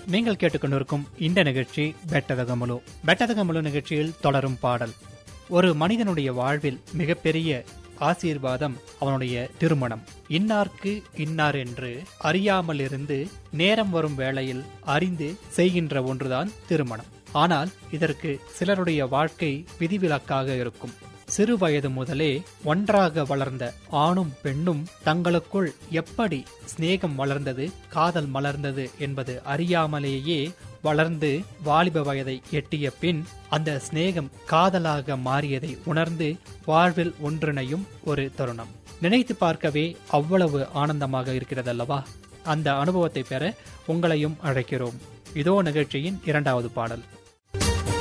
நீங்கள் கேட்டுக்கொண்டிருக்கும் இந்த நிகழ்ச்சி பெட்டதகமுலு. பெட்டதகமுலு நிகழ்ச்சியில் தொடரும் பாடல். ஒரு மனிதனுடைய வாழ்வில் மிகப்பெரிய ஆசீர்வாதம் அவனுடைய திருமணம். இன்னார்க்கு இன்னார் என்று அறியாமல் இருந்து நேரம் வரும் வேளையில் அறிந்து செய்கின்ற ஒன்றுதான் திருமணம். ஆனால் இதற்கு சிலருடைய வாழ்க்கை விதிவிலக்காக இருக்கும். சிறு வயது முதலே ஒன்றாக வளர்ந்த ஆணும் பெண்ணும் தங்களுக்குள் எப்படி சிநேகம் வளர்ந்தது, காதல் மலர்ந்தது என்பது அறியாமலேயே வளர்ந்து வாலிப வயதை எட்டிய பின் அந்த சிநேகம் காதலாக மாறியதை உணர்ந்து வாழ்வில் ஒன்றிணையும் ஒரு தருணம். நினைத்து பார்க்கவே அவ்வளவு ஆனந்தமாக இருக்கிறதல்லவா? அந்த அனுபவத்தை பெற உங்களையும் அழைக்கிறோம். இதோ நிகழ்ச்சியின் இரண்டாவது பாடல்.